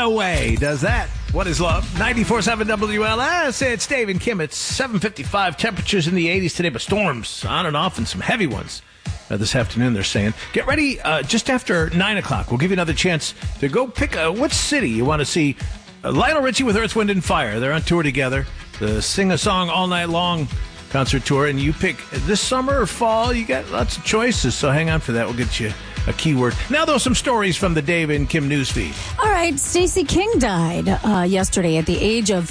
Runaway does that. What is love? 94.7 WLS. It's Dave and Kim. It's 7:55. Temperatures in the 80s today, but storms on and off and some heavy ones this afternoon, they're saying. Get ready just after 9 o'clock. We'll give you another chance to go pick what city you want to see. Lionel Richie with Earth, Wind, and Fire. They're on tour together. The Sing a Song All Night Long concert tour. And you pick this summer or fall. You got lots of choices, so hang on for that. We'll get you a keyword. Now, though, some stories from the Dave and Kim newsfeed. All right, Stacey King died yesterday at the age of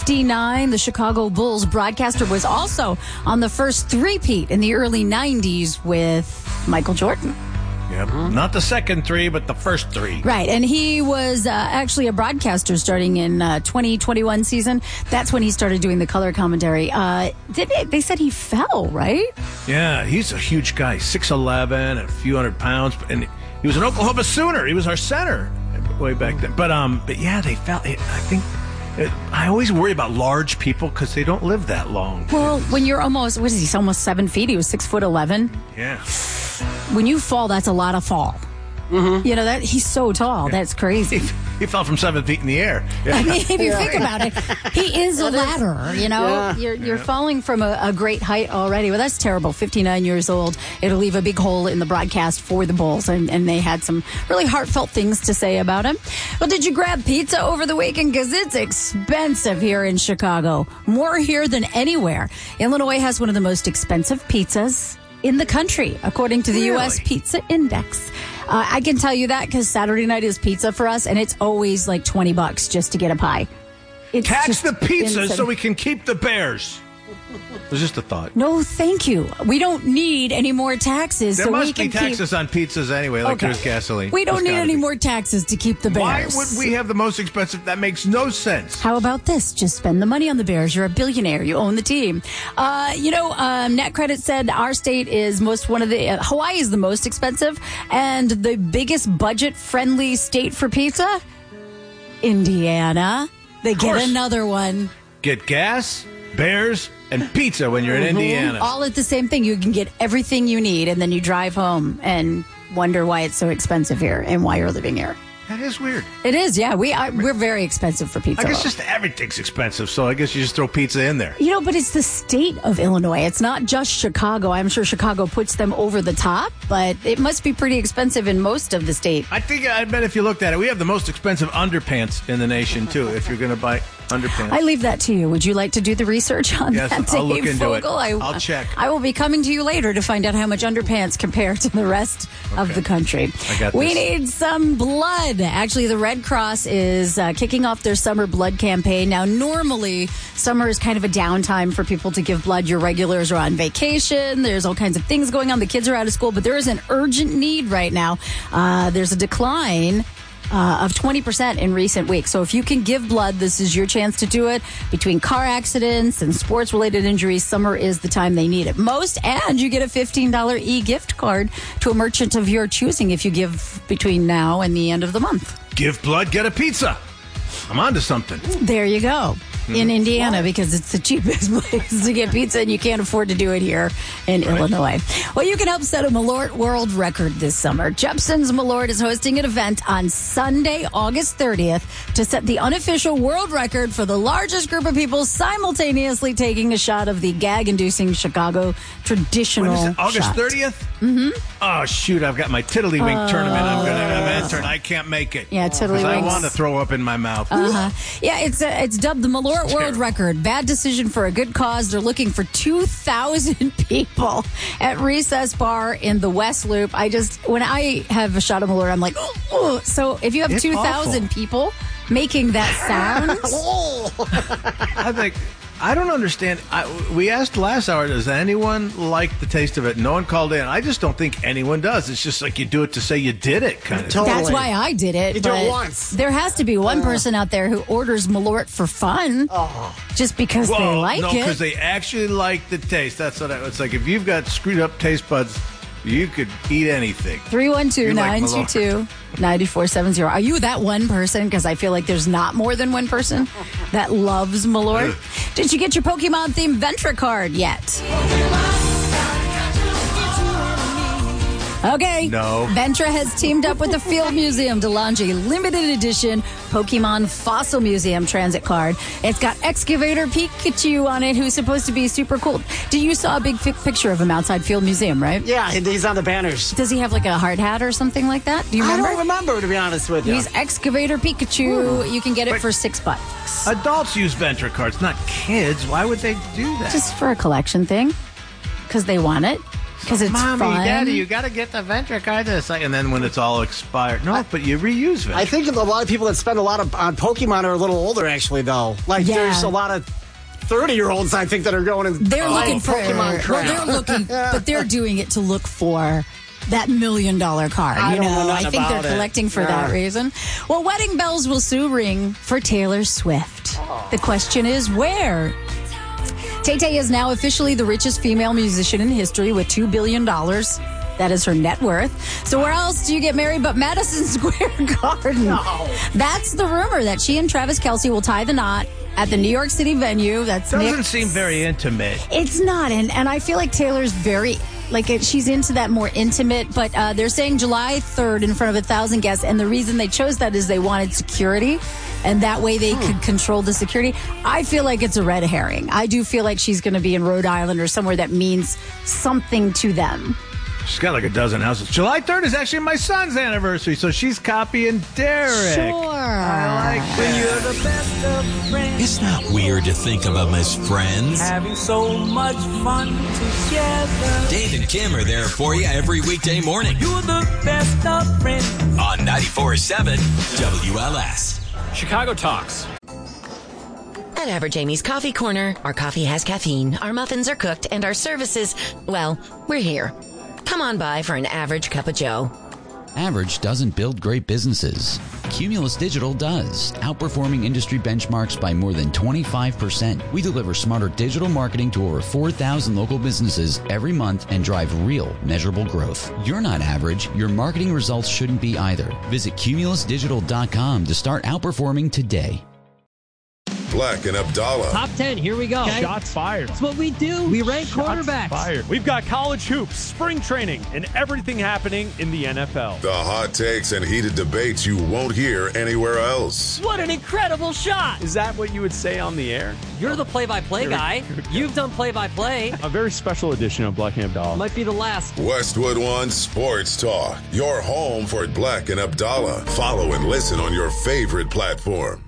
59. The Chicago Bulls broadcaster was also on the first three-peat in the early 90s with Michael Jordan. Yep. Not the second three, but the first three. Right, and he was actually a broadcaster starting in 2021 season. That's when he started doing the color commentary. They said he fell, right? Yeah, he's a huge guy, 6'11", and a few hundred pounds, and he was an Oklahoma Sooner. He was our center way back then. But yeah, they fell. I think I always worry about large people because they don't live that long. Well, when you're almost 7 feet? He was 6'11". Yeah. When you fall, that's a lot of fall. Mm-hmm. You know, that he's so tall. Yeah. That's crazy. He fell from 7 feet in the air. Yeah. I mean, if you think about it, he is a ladder, you know. Yeah. You're falling from a great height already. Well, that's terrible. 59 years old. It'll leave a big hole in the broadcast for the Bulls, and they had some really heartfelt things to say about him. Well, did you grab pizza over the weekend? Because it's expensive here in Chicago. More here than anywhere. Illinois has one of the most expensive pizzas in the country, according to the U.S. Pizza Index. I can tell you that because Saturday night is pizza for us, and it's always like $20 just to get a pie. It's tax the pizza so we can keep the Bears. It was just a thought. No, thank you. We don't need any more taxes. There must be taxes on pizzas anyway, like there's gasoline. We don't need any more taxes to keep the Bears. Why would we have the most expensive? That makes no sense. How about this? Just spend the money on the Bears. You're a billionaire. You own the team. NetCredit said our state is Hawaii is the most expensive and the biggest budget-friendly state for pizza. Indiana. They get another one. Get gas, Bears, and pizza when you're in Indiana. All at the same thing. You can get everything you need, and then you drive home and wonder why it's so expensive here and why you're living here. That is weird. It is, yeah. We're very expensive for pizza. I guess just everything's expensive, so I guess you just throw pizza in there. You know, but it's the state of Illinois. It's not just Chicago. I'm sure Chicago puts them over the top, but it must be pretty expensive in most of the state. I bet if you looked at it, we have the most expensive underpants in the nation, too, if you're going to buy underpants. I leave that to you. Would you like to do the research on that, Dave I'll look into Fogel? it. I'll check. I will be coming to you later to find out how much underpants compare to the rest of the country. I got this. We need some blood. Actually, the Red Cross is kicking off their summer blood campaign. Now, normally, summer is kind of a downtime for people to give blood. Your regulars are on vacation. There's all kinds of things going on. The kids are out of school, but there is an urgent need right now. There's a decline of 20% in recent weeks. So if you can give blood, this is your chance to do it. Between car accidents and sports-related injuries, summer is the time they need it most. And you get a $15 e-gift card to a merchant of your choosing if you give between now and the end of the month. Give blood, get a pizza. I'm on to something. There you go. In Indiana, because it's the cheapest place to get pizza, and you can't afford to do it here in Illinois. Well, you can help set a Malort world record this summer. Jepson's Malort is hosting an event on Sunday, August 30th, to set the unofficial world record for the largest group of people simultaneously taking a shot of the gag-inducing Chicago traditional shot. August 30th? Mm-hmm. Oh, shoot, I've got my Tiddlywink tournament. I'm entering. I can't make it. Yeah, Tiddlywinks. I want to throw up in my mouth. Yeah, it's dubbed the Malort World Record. Bad decision for a good cause. They're looking for 2,000 people at Recess Bar in the West Loop. When I have a shot of Malort, I'm like, oh. So if you have 2,000 people making that sound. I don't understand. We asked last hour, does anyone like the taste of it? No one called in. I just don't think anyone does. It's just like you do it to say you did it, kind of. Totally. That's why I did it. You do it once. There has to be one person out there who orders Malort for fun, just because they like it. No, because they actually like the taste. That's what it's like. If you've got screwed up taste buds, you could eat anything. 312-922-9470. Are you that one person? Because I feel like there's not more than one person that loves Malort. Did you get your Pokemon-themed Ventra card yet? Okay. No. Ventra has teamed up with the Field Museum to launch a limited edition Pokemon Fossil Museum transit card. It's got Excavator Pikachu on it, who's supposed to be super cool. You saw a big picture of him outside Field Museum, right? Yeah, he's on the banners. Does he have like a hard hat or something like that? Do you remember? I don't remember, to be honest with you. He's Excavator Pikachu. You can get it for $6. Adults use Ventra cards, not kids. Why would they do that? Just for a collection thing. Because they want it. Because it's Mommy, fun. Daddy, you got to get the Ventra card this. And then when it's all expired. No, but you reuse Ventra. I think a lot of people that spend a lot on Pokemon are a little older, actually, though. Like, there's a lot of 30-year-olds, I think, that are going and they're looking for Pokemon crap. Well, they're looking, but they're doing it to look for that $1 million card. I don't know I think they're collecting for that reason. Well, wedding bells will soon ring for Taylor Swift. The question is, where? Tay-Tay is now officially the richest female musician in history with $2 billion. That is her net worth. So where else do you get married but Madison Square Garden? No. That's the rumor, that she and Travis Kelce will tie the knot at the New York City venue. That doesn't seem very intimate. It's not, and I feel like Taylor's very... she's into that more intimate, but they're saying July 3rd in front of 1,000 guests, and the reason they chose that is they wanted security, and that way they could control the security. I feel like it's a red herring. I do feel like she's going to be in Rhode Island or somewhere that means something to them. She's got like a dozen houses. July 3rd is actually my son's anniversary, so she's copying Derek. Sure. I like that. You're the best of friends. It's not weird to think of them as friends. Having so much fun together. Dave and Kim are there for you every weekday morning You're the best of friends. on 94.7 WLS. Chicago Talks. At Average Amy's Coffee Corner, our coffee has caffeine, our muffins are cooked, and our services, well, we're here. Come on by for an average cup of joe. Average doesn't build great businesses. Cumulus Digital does, outperforming industry benchmarks by more than 25%. We deliver smarter digital marketing to over 4,000 local businesses every month and drive real, measurable growth. You're not average. Your marketing results shouldn't be either. Visit cumulusdigital.com to start outperforming today. Black and Abdallah. Top 10, here we go. Shots fired. That's what we do. We rank quarterbacks. Fired. We've got college hoops, spring training, and everything happening in the NFL. The hot takes and heated debates you won't hear anywhere else. What an incredible shot. Is that what you would say on the air? You're the play-by-play guy. You've done play-by-play. A very special edition of Black and Abdallah. Might be the last. Westwood One Sports Talk. Your home for Black and Abdallah. Follow and listen on your favorite platform.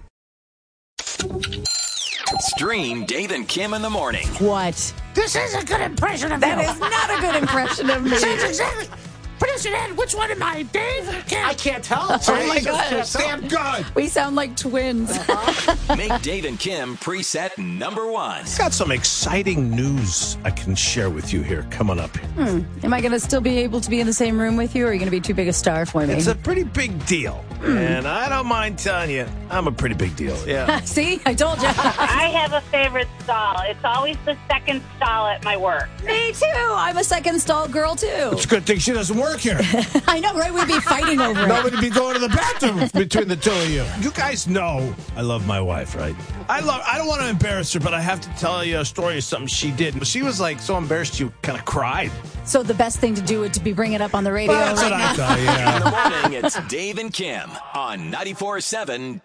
Stream Dave and Kim in the morning. What? This is a good impression of That you. is not a good impression of me. That's exactly. Producer Ed, which one am I, Dave? I can't tell. Oh my God. Damn good. We sound like twins. Make Dave and Kim preset number one. Got some exciting news I can share with you here coming up. Am I going to still be able to be in the same room with you, or are you going to be too big a star for me? It's a pretty big deal. And I don't mind telling you, I'm a pretty big deal. Yeah. See? I told you. I have a favorite stall. It's always the second stall at my work. Me too. I'm a second stall girl, too. It's a good thing she doesn't work here. I know, right? We'd be fighting over it. Nobody be going to the bathroom between the two of you. You guys know I love my wife, right? I don't want to embarrass her, but I have to tell you a story of something she did. She was like so embarrassed she kind of cried. So the best thing to do would to be bringing it up on the radio That's right what now. I thought, yeah. In the morning, it's Dave and Kim on 94.7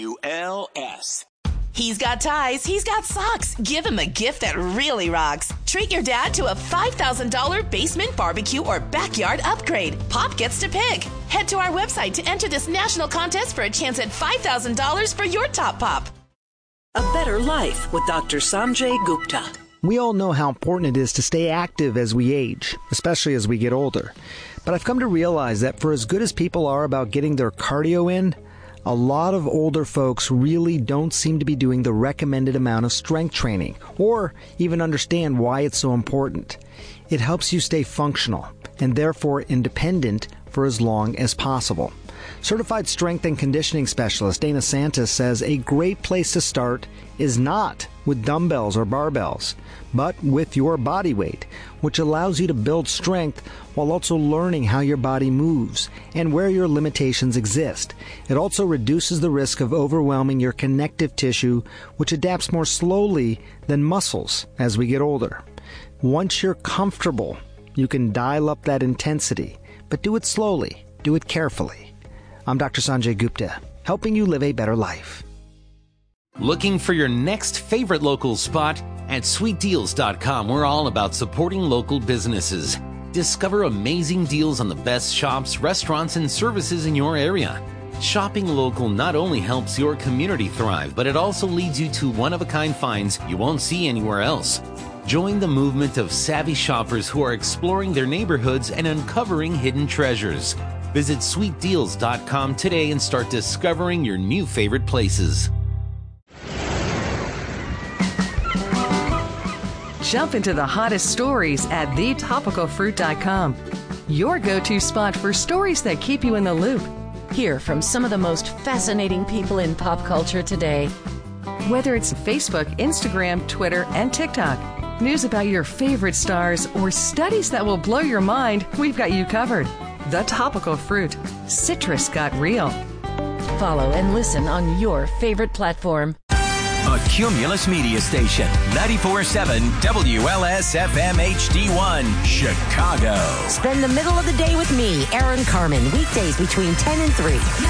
WLS. He's got ties, he's got socks. Give him a gift that really rocks. Treat your dad to a $5,000 basement barbecue or backyard upgrade. Pop gets to pick. Head to our website to enter this national contest for a chance at $5,000 for your top pop. A better life with Dr. Sanjay Gupta. We all know how important it is to stay active as we age, especially as we get older. But I've come to realize that for as good as people are about getting their cardio in, a lot of older folks really don't seem to be doing the recommended amount of strength training, or even understand why it's so important. It helps you stay functional, and therefore independent for as long as possible. Certified strength and conditioning specialist Dana Santos says a great place to start is not with dumbbells or barbells, but with your body weight, which allows you to build strength while also learning how your body moves and where your limitations exist. It also reduces the risk of overwhelming your connective tissue, which adapts more slowly than muscles as we get older. Once you're comfortable, you can dial up that intensity, but do it slowly. Do it carefully. I'm Dr. Sanjay Gupta, helping you live a better life. Looking for your next favorite local spot? At sweetdeals.com, we're all about supporting local businesses. Discover amazing deals on the best shops, restaurants, and services in your area. Shopping local not only helps your community thrive, but it also leads you to one-of-a-kind finds you won't see anywhere else. Join the movement of savvy shoppers who are exploring their neighborhoods and uncovering hidden treasures. Visit sweetdeals.com today and start discovering your new favorite places. Jump into the hottest stories at thetopicalfruit.com. Your go-to spot for stories that keep you in the loop. Hear from some of the most fascinating people in pop culture today. Whether it's Facebook, Instagram, Twitter, and TikTok, news about your favorite stars, or studies that will blow your mind, we've got you covered. The Topical Fruit. Citrus got real. Follow and listen on your favorite platform. A Cumulus Media Station, 94.7 WLS-FM HD1, Chicago. Spend the middle of the day with me, Aaron Carmen, weekdays between 10 and 3.